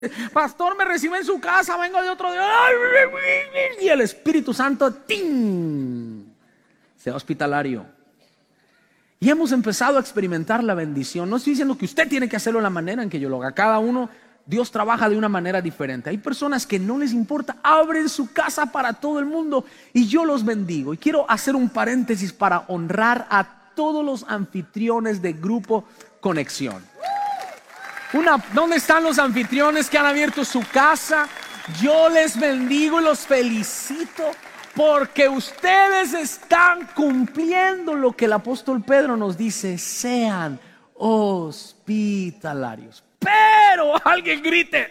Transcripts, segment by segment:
Pastor, me recibe en su casa, vengo de otro día. Y el Espíritu Santo, ¡ting!, sea hospitalario. Y hemos empezado a experimentar la bendición. No estoy diciendo que usted tiene que hacerlo de la manera en que yo lo haga. Cada uno, Dios trabaja de una manera diferente. Hay personas que no les importa, abren su casa para todo el mundo y yo los bendigo. Y quiero hacer un paréntesis para honrar a todos los anfitriones de Grupo Conexión. ¿Dónde están los anfitriones que han abierto su casa? Yo les bendigo y los felicito porque ustedes están cumpliendo lo que el apóstol Pedro nos dice: sean hospitalarios. Pero alguien grite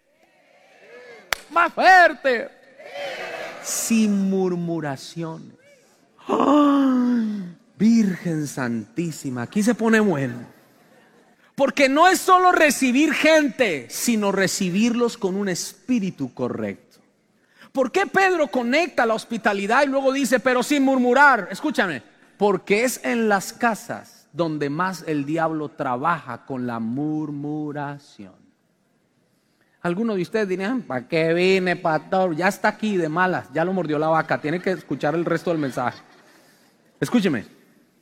más fuerte: sin murmuraciones. ¡Ay, Virgen Santísima! Aquí se pone bueno. Porque no es solo recibir gente, sino recibirlos con un espíritu correcto. ¿Por qué Pedro conecta la hospitalidad y luego dice, pero sin murmurar? Escúchame, porque es en las casas donde más el diablo trabaja con la murmuración. Algunos de ustedes dirían, ¿para qué vine, pastor? Ya está aquí de malas, ya lo mordió la vaca, tiene que escuchar el resto del mensaje. Escúcheme.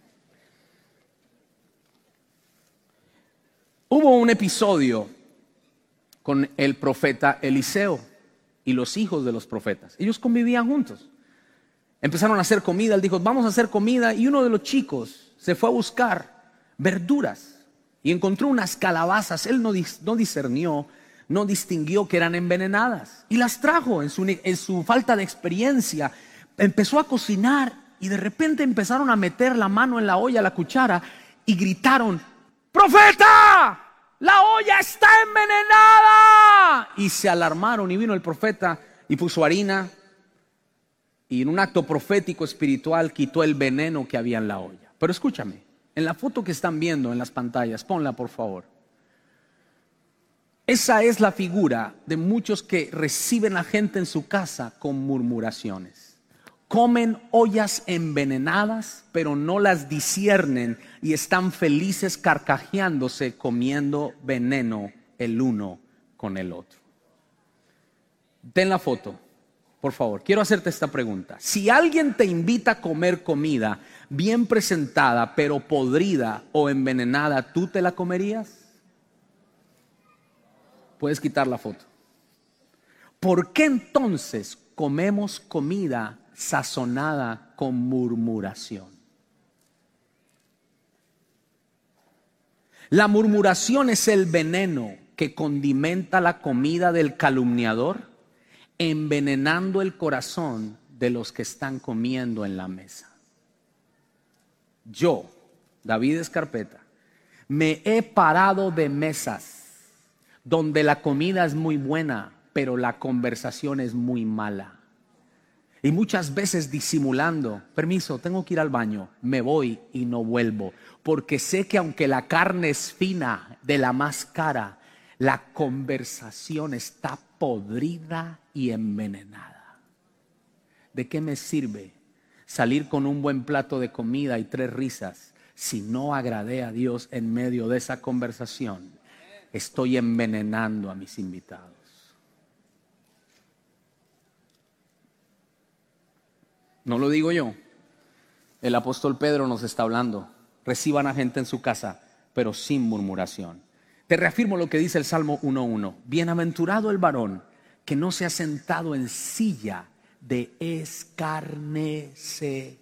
Hubo un episodio con el profeta Eliseo y los hijos de los profetas. Ellos convivían juntos. Empezaron a hacer comida. Él dijo, vamos a hacer comida. Y uno de los chicos se fue a buscar verduras y encontró unas calabazas. Él no discernió, no distinguió que eran envenenadas. Y las trajo en su falta de experiencia. Empezó a cocinar y de repente empezaron a meter la mano en la olla, la cuchara, y gritaron, ¡profeta! ¡La olla está envenenada! Y se alarmaron y vino el profeta y puso harina y en un acto profético espiritual quitó el veneno que había en la olla. Pero escúchame, en la foto que están viendo en las pantallas, ponla por favor. Esa es la figura de muchos que reciben a gente en su casa con murmuraciones. Comen ollas envenenadas, pero no las disciernen y están felices carcajeándose, comiendo veneno el uno con el otro. Ten la foto, por favor. Quiero hacerte esta pregunta. Si alguien te invita a comer comida bien presentada, pero podrida o envenenada, ¿tú te la comerías? Puedes quitar la foto. ¿Por qué entonces comemos comida sazonada con murmuración? La murmuración es el veneno que condimenta la comida del calumniador, envenenando el corazón de los que están comiendo en la mesa. Yo, David Escarpeta, me he parado de mesas donde la comida es muy buena, pero la conversación es muy mala. Y muchas veces disimulando, permiso, tengo que ir al baño, me voy y no vuelvo. Porque sé que aunque la carne es fina, de la más cara, la conversación está podrida y envenenada. ¿De qué me sirve salir con un buen plato de comida y 3 risas si no agradé a Dios en medio de esa conversación? Estoy envenenando a mis invitados. No lo digo yo. El apóstol Pedro nos está hablando. Reciban a gente en su casa, pero sin murmuración. Te reafirmo lo que dice el Salmo 1:1. Bienaventurado el varón que no se ha sentado en silla de escarnecedores.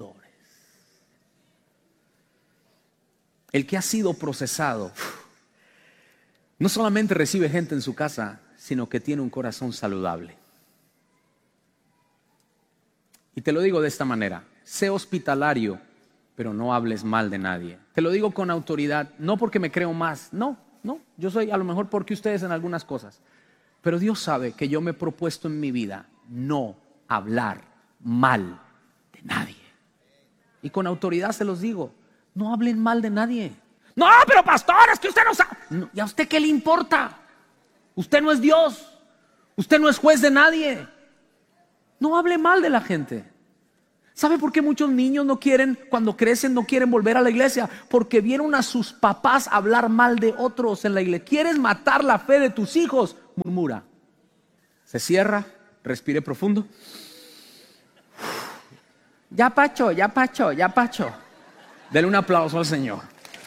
El que ha sido procesado no solamente recibe gente en su casa, sino que tiene un corazón saludable. Y te lo digo de esta manera: sé hospitalario, pero no hables mal de nadie. Te lo digo con autoridad, no porque me creo más, no, yo soy a lo mejor porque ustedes en algunas cosas, pero Dios sabe que yo me he propuesto en mi vida no hablar mal de nadie. Y con autoridad se los digo, no hablen mal de nadie. No, pero pastor, es que usted no sabe. No, ¿y a usted qué le importa? Usted no es Dios, usted no es juez de nadie. No hable mal de la gente. ¿Sabe por qué muchos niños no quieren, cuando crecen, no quieren volver a la iglesia? Porque vieron a sus papás hablar mal de otros en la iglesia. ¿Quieres matar la fe de tus hijos? Murmura. Se cierra, respire profundo. Ya Pacho, ya Pacho, ya Pacho. Dele un aplauso al Señor.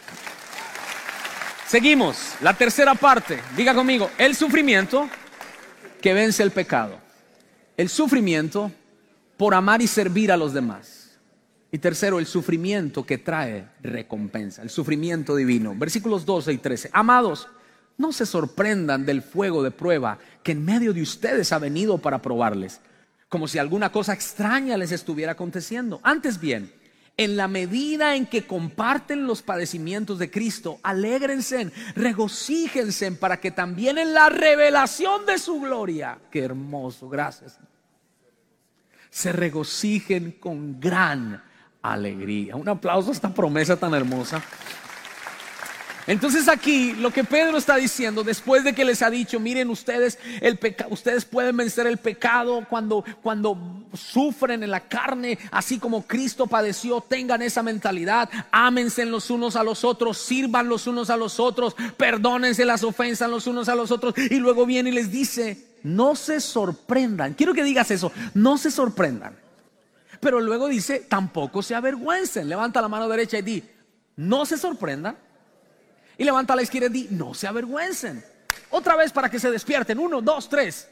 Seguimos, la tercera parte. Diga conmigo, el sufrimiento que vence el pecado. El sufrimiento por amar y servir a los demás. Y tercero, el sufrimiento que trae recompensa, el sufrimiento divino. Versículos 12 y 13. Amados, no se sorprendan del fuego de prueba que en medio de ustedes ha venido para probarles, como si alguna cosa extraña les estuviera aconteciendo. Antes bien, en la medida en que comparten los padecimientos de Cristo, alégrense, regocíjense para que también en la revelación de su gloria, qué hermoso, gracias, se regocijen con gran alegría. Un aplauso a esta promesa tan hermosa. Entonces aquí lo que Pedro está diciendo, después de que les ha dicho, miren ustedes, ustedes pueden vencer el pecado cuando sufren en la carne, así como Cristo padeció. Tengan esa mentalidad, ámense los unos a los otros, sirvan los unos a los otros, perdónense las ofensas los unos a los otros. Y luego viene y les dice, no se sorprendan. Quiero que digas eso, no se sorprendan. Pero luego dice, tampoco se avergüencen. Levanta la mano derecha y di, no se sorprendan. Y levanta la izquierda y di, no se avergüencen. Otra vez para que se despierten. 1, 2, 3.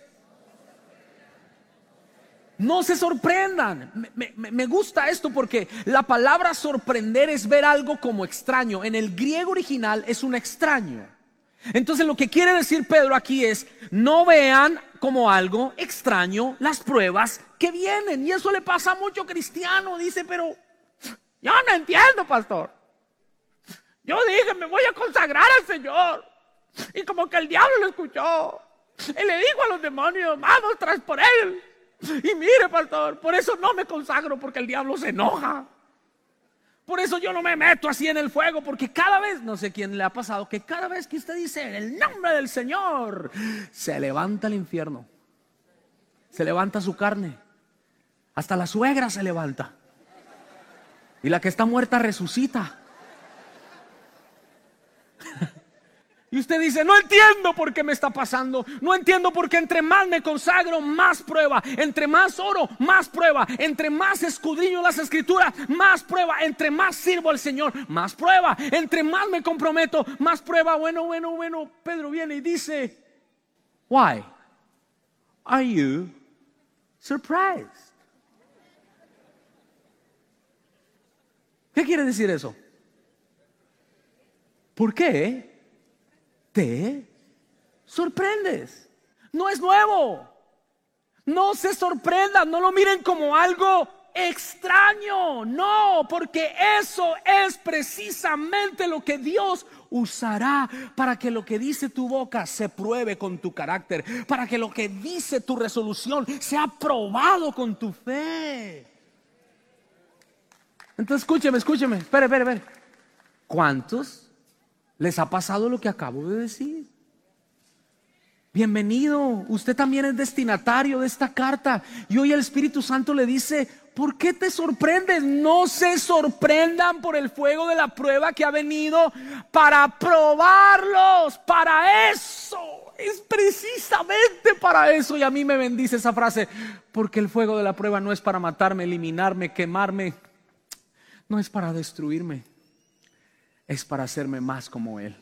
No se sorprendan. Me gusta esto porque la palabra sorprender es ver algo como extraño. En el griego original es un extraño. Entonces lo que quiere decir Pedro aquí es, no vean como algo extraño las pruebas que vienen. Y eso le pasa a mucho cristiano. Dice, pero yo no entiendo, pastor. Yo dije, me voy a consagrar al Señor. Y como que el diablo lo escuchó. Y le dijo a los demonios, vamos tras por él. Y mire, pastor, por eso no me consagro, porque el diablo se enoja. Por eso yo no me meto así en el fuego, porque cada vez, no sé quién le ha pasado, que cada vez que usted dice en el nombre del Señor, se levanta el infierno. Se levanta su carne. Hasta la suegra se levanta. Y la que está muerta resucita. Y usted dice, no entiendo por qué me está pasando. No entiendo por qué entre más me consagro, más prueba. Entre más oro, más prueba. Entre más escudriño las escrituras, más prueba. Entre más sirvo al Señor, más prueba. Entre más me comprometo, más prueba. Bueno, Pedro viene y dice, why are you surprised? ¿Qué quiere decir eso? ¿Por qué te sorprendes? No es nuevo. No se sorprendan, no lo miren como algo extraño. No, porque eso es precisamente lo que Dios usará para que lo que dice tu boca se pruebe con tu carácter, para que lo que dice tu resolución sea probado con tu fe. Entonces escúcheme, espere. ¿Cuántos les ha pasado lo que acabo de decir? Bienvenido, usted también es destinatario de esta carta. Y hoy el Espíritu Santo le dice, ¿por qué te sorprendes? No se sorprendan por el fuego de la prueba que ha venido para probarlos. Para eso, es precisamente para eso. Y a mí me bendice esa frase, porque el fuego de la prueba no es para matarme, eliminarme, quemarme. No es para destruirme, es para hacerme más como Él.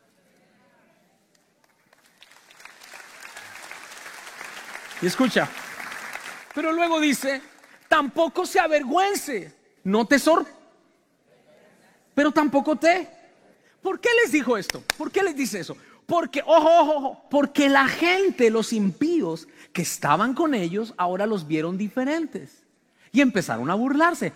Y escucha, pero luego dice, tampoco se avergüence, no te pero tampoco te. ¿Por qué les dijo esto? ¿Por qué les dice eso? Porque, ojo, porque la gente, los impíos que estaban con ellos, ahora los vieron diferentes y empezaron a burlarse.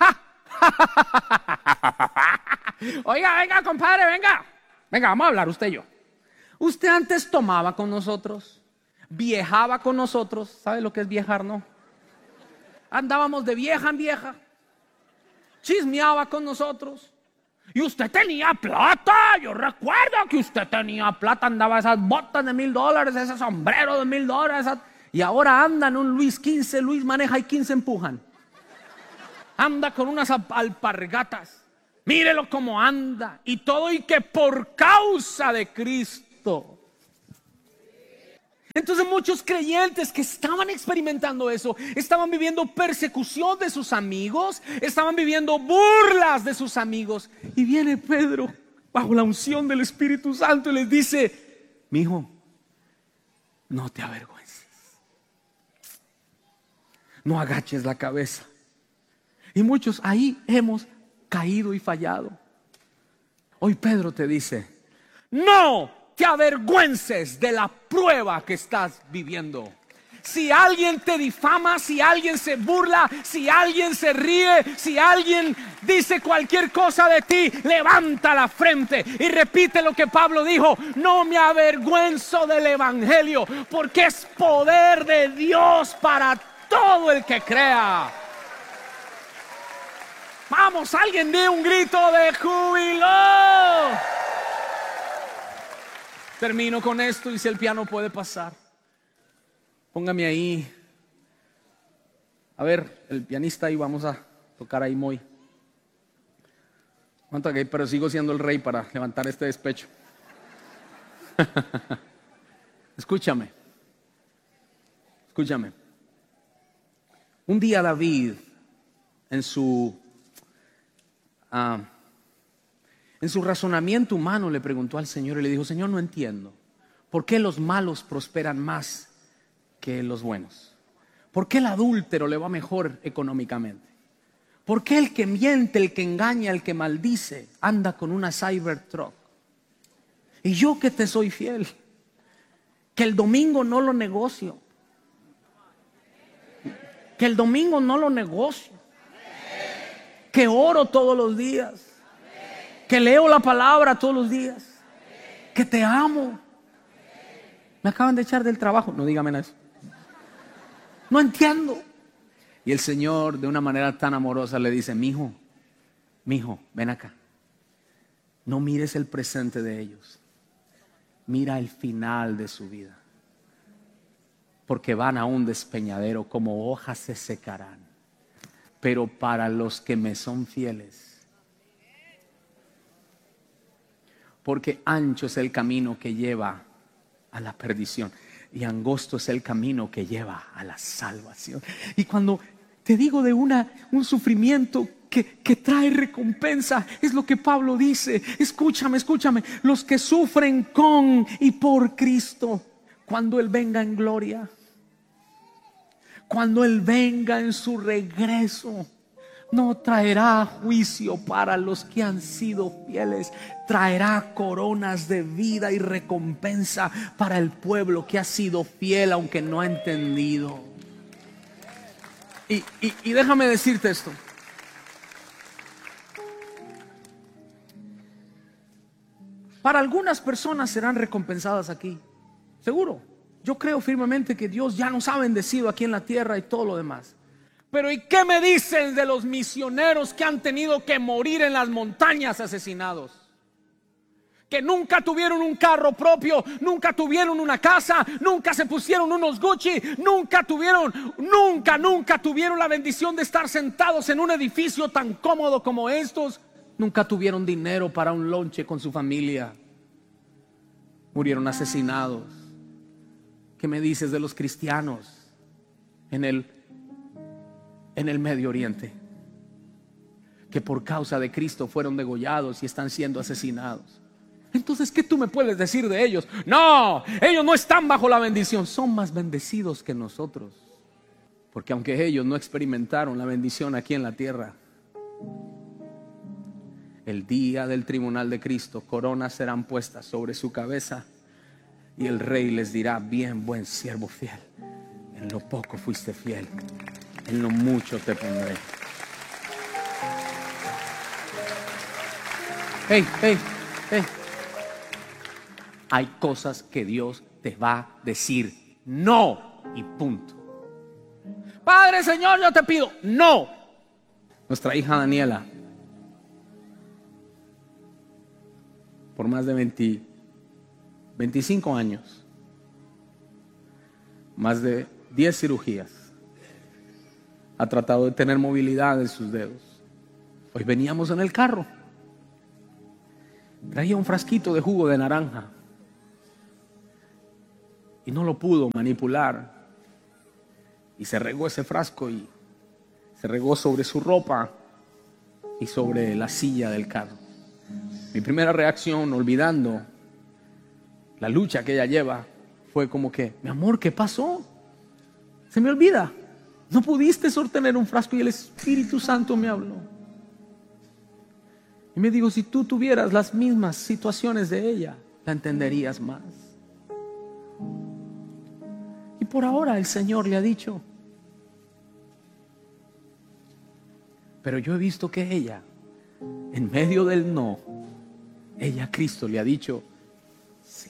Oiga, venga, compadre, venga, vamos a hablar usted y yo. Usted antes tomaba con nosotros, viajaba con nosotros. ¿Sabe lo que es viajar, no? Andábamos de vieja en vieja, chismeaba con nosotros. Y usted tenía plata. Yo recuerdo que usted tenía plata. Andaba esas botas de $1,000, ese sombrero de $1,000. Y ahora andan un Luis 15, Luis maneja y 15 empujan. anda con unas alpargatas, mírelo cómo anda y todo, y que por causa de Cristo. Entonces muchos creyentes que estaban experimentando eso, estaban viviendo persecución de sus amigos, estaban viviendo burlas de sus amigos. Y viene Pedro bajo la unción del Espíritu Santo y les dice: mi hijo, no te avergüences, no agaches la cabeza. Y muchos ahí hemos caído y fallado. Hoy Pedro te dice: no te avergüences de la prueba que estás viviendo. Si alguien te difama, si alguien se burla, si alguien se ríe, si alguien dice cualquier cosa de ti, levanta la frente y repite lo que Pablo dijo: no me avergüenzo del evangelio, porque es poder de Dios para todo el que crea. Vamos, alguien dé un grito de júbilo. Termino con esto, y si el piano puede pasar, póngame ahí. A ver, el pianista ahí, vamos a tocar ahí muy. ¿Cuánto hay? Pero sigo siendo el rey para levantar este despecho. Escúchame. Un día David, en su razonamiento humano, le preguntó al Señor y le dijo: Señor, no entiendo, ¿por qué los malos prosperan más que los buenos? ¿Por qué el adúltero le va mejor económicamente? ¿Por qué el que miente, el que engaña, el que maldice anda con una Cybertruck? Y yo, que te soy fiel, que el domingo no lo negocio, que oro todos los días, que leo la palabra todos los días, que te amo. Me acaban de echar del trabajo, no dígame eso. No entiendo. Y el Señor, de una manera tan amorosa, le dice: mi hijo, ven acá. No mires el presente de ellos, mira el final de su vida, porque van a un despeñadero, como hojas se secarán, pero para los que me son fieles, porque ancho es el camino que lleva a la perdición y angosto es el camino que lleva a la salvación. Y cuando te digo de un sufrimiento que trae recompensa, es lo que Pablo dice. Escúchame, los que sufren con y por Cristo, cuando Él venga en gloria, cuando Él venga en su regreso, no traerá juicio para los que han sido fieles, traerá coronas de vida y recompensa para el pueblo que ha sido fiel aunque no ha entendido. Y déjame decirte esto: para algunas personas serán recompensadas aquí, seguro. Yo creo firmemente que Dios ya nos ha bendecido aquí en la tierra y todo lo demás. Pero ¿y qué me dicen de los misioneros que han tenido que morir en las montañas asesinados? Que nunca tuvieron un carro propio, nunca tuvieron una casa, nunca se pusieron unos Gucci, nunca tuvieron la bendición de estar sentados en un edificio tan cómodo como estos, nunca tuvieron dinero para un lonche con su familia, murieron asesinados. ¿Qué me dices de los cristianos en el Medio Oriente, que por causa de Cristo fueron degollados y están siendo asesinados? Entonces, ¿qué tú me puedes decir de ellos? No, ellos no están bajo la bendición. Son más bendecidos que nosotros, porque aunque ellos no experimentaron la bendición aquí en la tierra, el día del tribunal de Cristo, coronas serán puestas sobre su cabeza y el Rey les dirá: bien, buen siervo fiel, en lo poco fuiste fiel, en lo mucho te pondré. Hey. Hay cosas que Dios te va a decir no, y punto. Padre, Señor, yo te pido no. Nuestra hija Daniela, por más de 25 años, más de 10 cirugías, ha tratado de tener movilidad en sus dedos. Hoy veníamos en el carro, traía un frasquito de jugo de naranja y no lo pudo manipular, y se regó ese frasco y se regó sobre su ropa y sobre la silla del carro. Mi primera reacción, olvidando la lucha que ella lleva, fue como que: mi amor, ¿qué pasó? Se me olvida, no pudiste sostener un frasco y el Espíritu Santo me habló. Y me dijo: si tú tuvieras las mismas situaciones de ella, la entenderías más. Y por ahora el Señor le ha dicho, pero yo he visto que ella, en medio del no, ella a Cristo le ha dicho sí.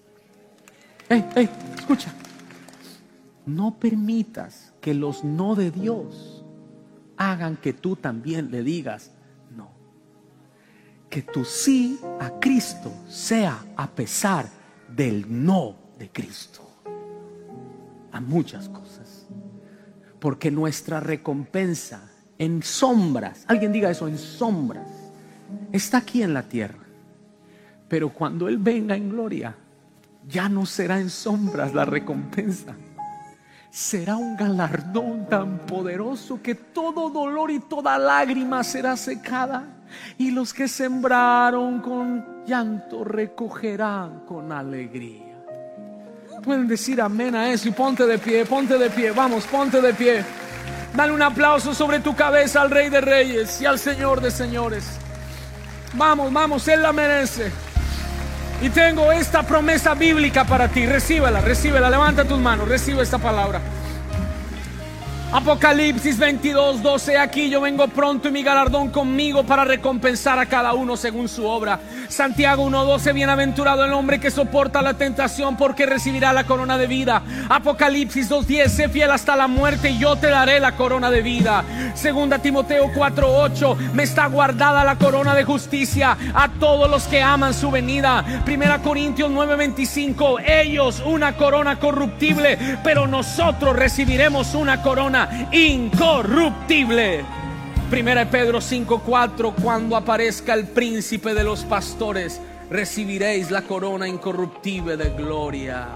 Escucha, no permitas que los no de Dios hagan que tú también le digas no. Que tu sí a Cristo sea a pesar del no de Cristo a muchas cosas, porque nuestra recompensa en sombras, alguien diga eso, en sombras, está aquí en la tierra, pero cuando Él venga en gloria, ya no será en sombras la recompensa, será un galardón tan poderoso que todo dolor y toda lágrima será secada, y los que sembraron con llanto recogerán con alegría. Pueden decir amén a eso y ponte de pie, vamos, ponte de pie. Dale un aplauso sobre tu cabeza al Rey de Reyes y al Señor de Señores. Vamos, Él la merece. Y tengo esta promesa bíblica para ti. Recíbela, levanta tus manos, recibe esta palabra. Apocalipsis 22:12. Aquí yo vengo pronto y mi galardón conmigo para recompensar a cada uno según su obra. Santiago 1:12. Bienaventurado el hombre que soporta la tentación, porque recibirá la corona de vida. Apocalipsis 2:10. Sé fiel hasta la muerte y yo te daré la corona de vida. Segunda Timoteo 4:8. Me está guardada la corona de justicia a todos los que aman su venida. Primera Corintios 9:25. Ellos una corona corruptible, pero nosotros recibiremos una corona incorruptible. Primera de Pedro 5:4. Cuando aparezca el príncipe de los pastores, recibiréis la corona incorruptible de gloria.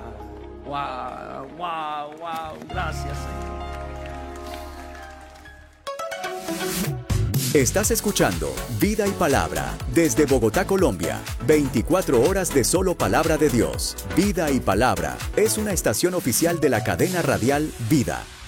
Wow. Gracias, Señor. Estás escuchando Vida y Palabra desde Bogotá, Colombia. 24 horas de solo palabra de Dios. Vida y Palabra es una estación oficial de la cadena radial Vida.